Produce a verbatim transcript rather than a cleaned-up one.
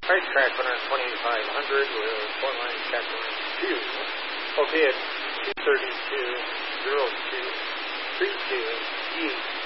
Price track one hundred twenty-five hundred with four lines calculating two. Okay, at two thirty-two, zero two, three two, E.